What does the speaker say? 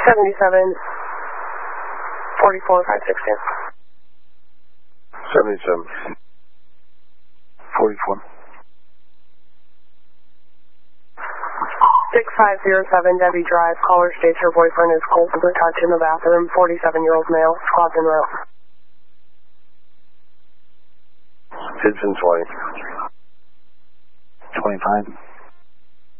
77 44 562. 77 44. 6507 Debbie Drive. Caller states her boyfriend is cold with a touch in the bathroom. 47-year-old male. Squad's en route. Citizen 20. 25.